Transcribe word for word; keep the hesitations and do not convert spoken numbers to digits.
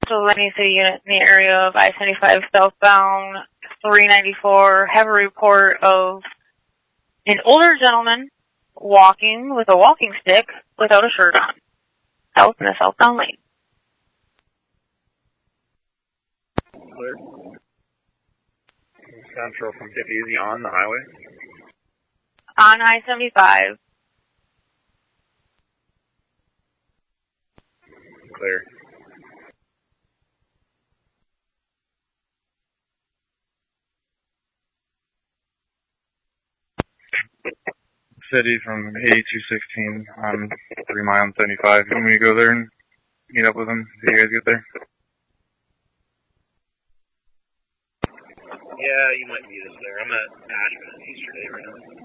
Pennsylvania City unit in the area of I seventy-five southbound, three ninety-four. Have a report of an older gentleman walking with a walking stick without a shirt on, south in a southbound lane. Clear. Central from fifty, is he on the highway? On I seventy-five. Clear. City from eighty-two sixteen on three mile and seventy-five. You want me to go there and meet up with him? See you guys get there? Yeah, you might meet us there. I'm at Ashman at Easter Day right now.